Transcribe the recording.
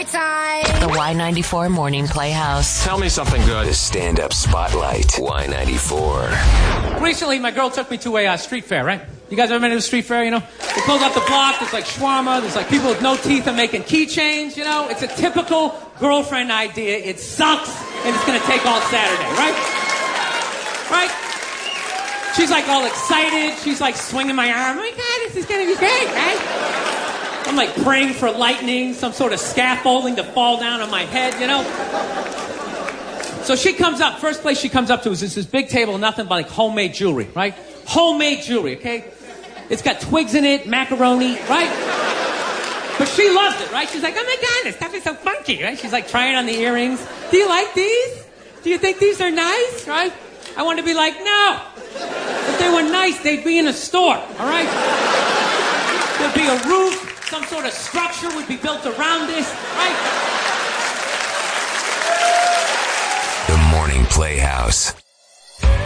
time. The Y94 Morning Playhouse. Tell me something good. The stand-up spotlight. Y94. Recently, my girl took me to a street fair, right? You guys ever been to a street fair, you know? It goes up the block, there's like shawarma, there's like people with no teeth and making keychains, you know? It's a typical girlfriend idea. It sucks, and it's gonna take all Saturday, right? Right? She's like all excited, she's like swinging my arm. Oh my God, this is gonna be great, right? I'm like praying for lightning, some sort of scaffolding to fall down on my head, you know? So she comes up, first place she comes up to is this big table, nothing but like homemade jewelry, right? Homemade jewelry, okay? It's got twigs in it, macaroni, right? But she loves it, right? She's like, oh my God, this stuff is so funky, right? She's like trying on the earrings. Do you like these? Do you think these are nice, right? I want to be like, no. If they were nice, they'd be in a store, all right? There'd be a roof, some sort of structure would be built around this, right? The Morning Playhouse.